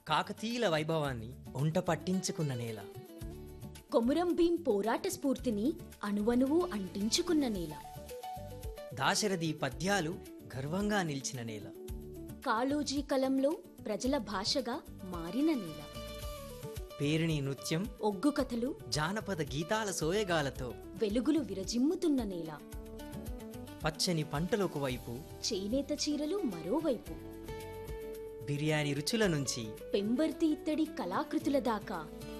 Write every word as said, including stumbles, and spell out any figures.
కాకతీయుల వైభవాన్ని ఒంట పట్టించుకున్న నేల. కొమురం భీం పోరాట స్ఫూర్తిని అణువణువు అంటించుకున్న నేల. దాశరథి పద్యాలు గర్వంగా నిలిచిన నేల. కాళోజీ కలంలో ప్రజల భాషగా మారిన నేల. పేరిణి నృత్యం, ఒగ్గు కథలు, జానపద గీతాల సోయగాలతో వెలుగులు విరజిమ్ముతున్న నేల. పచ్చని పంటలొక వైపు, చేనేత చీరలు మరోవైపు. బిర్యానీ రుచుల నుంచి పెంబర్తి ఇత్తడి కళాకృతుల దాకా